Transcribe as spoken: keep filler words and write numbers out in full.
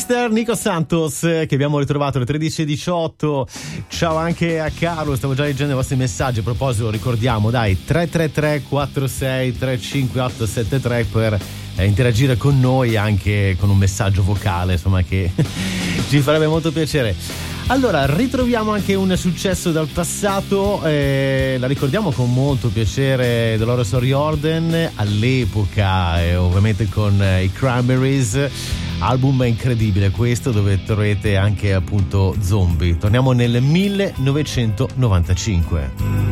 mister Nico Santos, che abbiamo ritrovato alle tredici e diciotto. Ciao anche a Carlo, stavo già leggendo i vostri messaggi. A proposito, ricordiamo, dai, tre tre tre quattro sei tre cinque otto sette tre per eh, interagire con noi anche con un messaggio vocale, insomma, che ci farebbe molto piacere. Allora, ritroviamo anche un successo dal passato, eh, la ricordiamo con molto piacere, Dolores O'Riordan, all'epoca, eh, ovviamente con eh, i Cranberries, album incredibile questo, dove troverete anche appunto Zombie. Torniamo nel millenovecentonovantacinque.